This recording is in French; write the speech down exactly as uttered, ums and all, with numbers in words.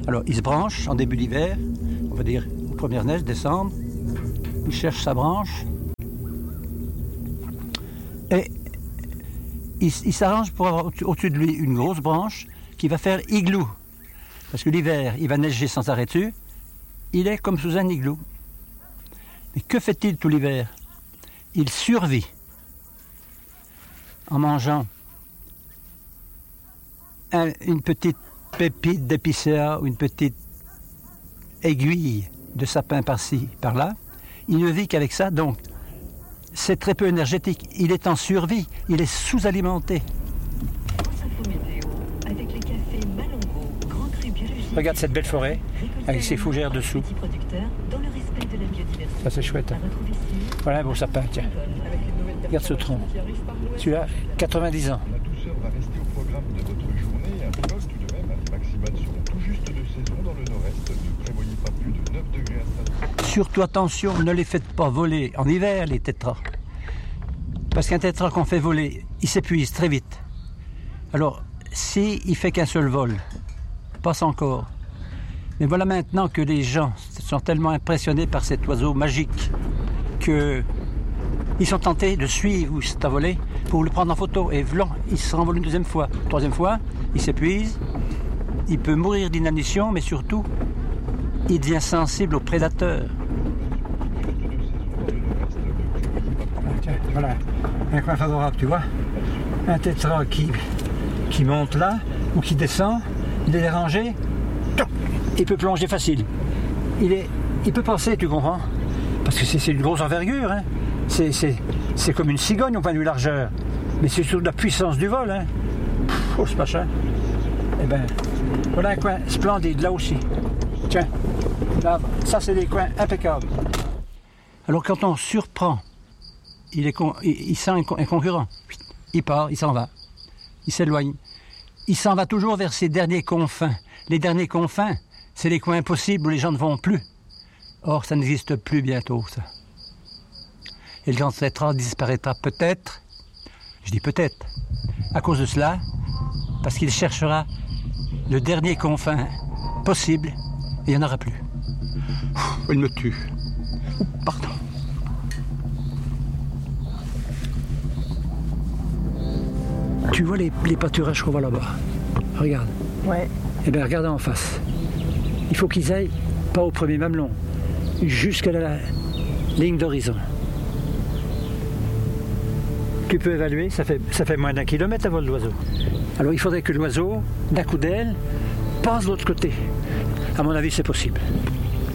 Alors, il se branche en début d'hiver, on va dire aux premières neiges, décembre. Il cherche sa branche. Et il, il s'arrange pour avoir au-dessus de lui une grosse branche qui va faire igloo. Parce que l'hiver, il va neiger sans arrêt dessus. Il est comme sous un igloo. Mais que fait-il tout l'hiver? Il survit en mangeant un, une petite pépite d'épicéa ou une petite aiguille de sapin par-ci, par-là. Il ne vit qu'avec ça, donc c'est très peu énergétique. Il est en survie, il est sous-alimenté. Regarde cette belle forêt avec ses fougères dessous. Ça c'est chouette. Voilà un beau sapin, tiens. Regarde ce tronc. Celui-là, quatre-vingt-dix ans. La douceur va rester au programme de votre journée. Un bloc tout de même, les maximales seront tout juste de saison dans le nord-est. Ne prévoyez pas plus de neuf degrés à Strasbourg. Surtout attention, ne les faites pas voler en hiver les tétras. Parce qu'un tétra qu'on fait voler, il s'épuise très vite. Alors, s'il ne fait qu'un seul vol, passe encore. Mais voilà maintenant que les gens sont tellement impressionnés par cet oiseau magique qu'ils sont tentés de suivre où c'est à voler pour le prendre en photo. Et voilà, il se renvole une deuxième fois. Troisième fois, il s'épuise, il peut mourir d'inanition, mais surtout, il devient sensible aux prédateurs. Tiens, voilà, un coin favorable, tu vois. Un tétra qui, qui monte là, ou qui descend, il est dérangé, il peut plonger facile. Il, est, il peut passer, tu comprends? Parce que c'est, c'est une grosse envergure, hein. C'est, c'est, c'est comme une cigogne au point de vue largeur. Mais c'est surtout la puissance du vol, hein. Pff, oh, c'est pas cher. Eh bien, voilà un coin splendide, là aussi. Tiens, là, ça c'est des coins impeccables. Alors quand on surprend, il, est con, il, il sent un, un concurrent. Il part, il s'en va. Il s'éloigne. Il s'en va toujours vers ses derniers confins. Les derniers confins, c'est les coins impossibles où les gens ne vont plus. Or, ça n'existe plus bientôt, ça. Et le grand tétra disparaîtra peut-être, je dis peut-être, à cause de cela, parce qu'il cherchera le dernier confin possible, et il n'y en aura plus. Ouh, il me tue. Ouh, pardon. Tu vois les, les pâturages qu'on voit là-bas? Regarde. Ouais. Eh bien, regarde en face. Il faut qu'ils aillent, pas au premier mamelon, jusqu'à la ligne d'horizon. Tu peux évaluer, ça fait, ça fait moins d'un kilomètre à vol d'oiseau. Alors il faudrait que l'oiseau, d'un coup d'aile, passe de l'autre côté. À mon avis, c'est possible.